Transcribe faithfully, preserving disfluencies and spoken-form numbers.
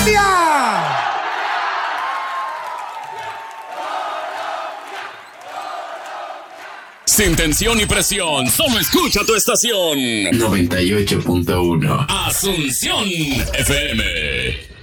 Colombia. Sin tensión ni presión, solo escucha tu estación. noventa y ocho punto uno Asunción F M.